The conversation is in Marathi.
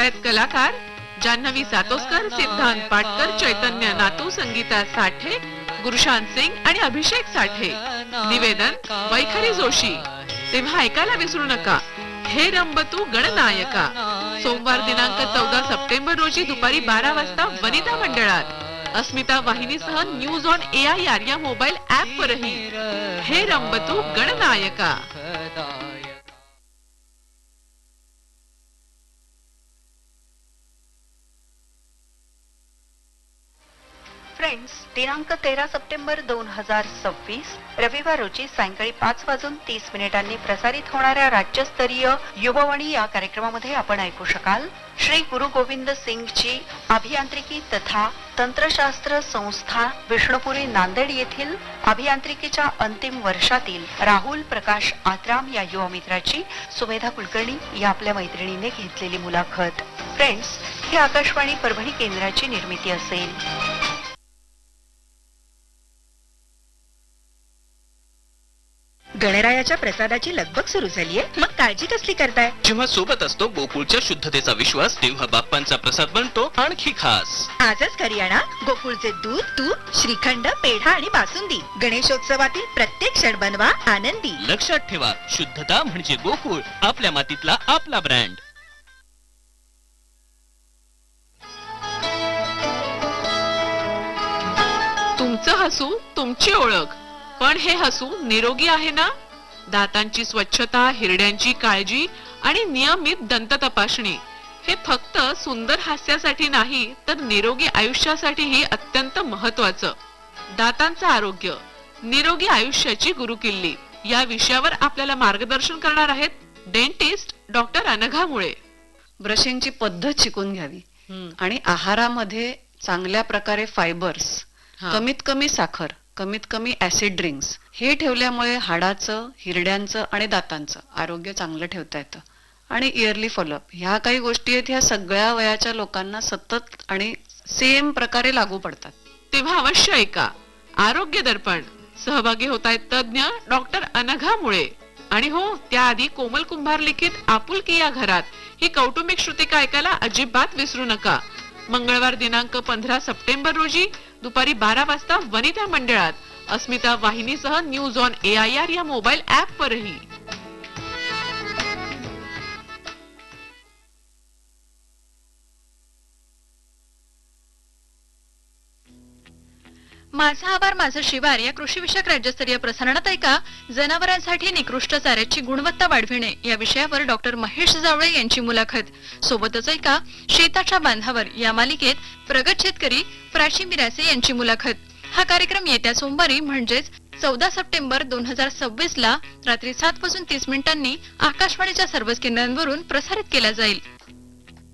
कलाकार जान्हवी सातोस्कर, सिद्धांत पाटकर, चैतन्य नातू, संगीता साठे, गुरुशांत सिंग आणि अभिषेक साठे. निवेदन वैखरी जोशी. तेव्हा ऐकायला विसरू नका हे रंबतू गणनायका. सोमवार दिनांक 14 सप्टेंबर रोजी दुपारी 12 वाजता वनिता मंडळात. अस्मिता वाहिनीसह न्यूज ऑन AIR या मोबाईल ऍप वरही. हे रंबतू गणनायका. फ्रेंड्स, दिनांक 13 सप्टेंबर 2026 रविवार रोजी सायंकाळी 5:30 प्रसारित होणाऱ्या राज्यस्तरीय युववाणी या कार्यक्रमामध्ये आपण ऐकू शकाल श्री गुरु गोविंद सिंगची अभियांत्रिकी तथा तंत्रशास्त्र संस्था विष्णुपुरी नांदेड येथील अभियांत्रिकीच्या अंतिम वर्षातील राहुल प्रकाश आत्राम या युवा मित्राची सुमेधा कुलकर्णी या आपल्या मैत्रिणीने घेतलेली मुलाखत. फ्रेंड्स, ही आकाशवाणी परभणी केंद्राची निर्मिती असेल. गणरायाच्या प्रसादाची लगबग सुरू झालीये, मग काळजी कसली करताय? जेव्हा सोबत असतो गोकुळच्या शुद्धतेचा विश्वास, तेव्हा बाप्पांचा प्रसाद बनतो आणखी खास. आजच घरी आणा गोकुळचे दूध, तूप, श्रीखंड, पेढा आणि बासुंदी. गणेशोत्सवातील प्रत्येक क्षण बनवा आनंदी. लक्षात ठेवा, शुद्धता म्हणजे गोकुळ, आपल्या मातीतला आपला ब्रँड. तुमचं हसू तुमची ओळख, पण हे हसू निरोगी आहे ना? दातांची स्वच्छता, हिरड्यांची काळजी आणि नियमित दंत तपासणी हे फक्त सुंदर हास्यासाठी नाही, तर निरोगी आयुष्यासाठीही अत्यंत महत्वाचं. दातांचं आरोग्य, निरोगी आयुष्याची गुरुकिल्ली या विषयावर आपल्याला मार्गदर्शन करणार आहेत डेंटिस्ट डॉक्टर अनघा मुळे. ब्रशिंगची पद्धत शिकून घ्यावी आणि आहारामध्ये चांगल्या प्रकारे फायबर्स, कमीत कमी साखर, कमीत कमी ऍसिड ड्रिंक्स हे ठेवल्यामुळे हाडाचं, हिरड्यांचं आणि दातांचं आरोग्य चांगलं ठेवता येतं. आणि इयरली फॉलोअप ह्या काही गोष्टी आहेत, ह्या सगळ्या वयाच्या लोकांना सतत आणि सेम प्रकारे लागू पडतात. तेव्हा अवश्य ऐका आरोग्य दर्पण. सहभागी होत आहेत तज्ञ डॉक्टर अनघा मुळे. आणि हो, त्याआधी कोमल कुंभार लिखित आपुलकी या घरात ही कौटुंबिक श्रुतिका ऐकायला अजिबात विसरू नका. मंगळवार दिनांक 15 सप्टेंबर रोजी दुपारी 12 वाजता वनिता मंडळात. अस्मिता वाहिनीसह न्यूज ऑन AIR या मोबाईल ऍप वरही. माझा आभार माझं शिवार या कृषीविषयक राज्यस्तरीय प्रसारणात ऐका जनावरांसाठी निकृष्ट चाऱ्याची गुणवत्ता वाढविणे या विषयावर डॉक्टर महेश जावळे यांची मुलाखत. सोबतच ऐका शेताच्या बांधावर या मालिकेत प्रगत शेतकरी प्राची मिरासे यांची मुलाखत. हा कार्यक्रम येत्या सोमवारी म्हणजेच 14 सप्टेंबर 2026 ला रात्री 7:30 आकाशवाणीच्या सर्वच केंद्रांवरून प्रसारित केला जाईल.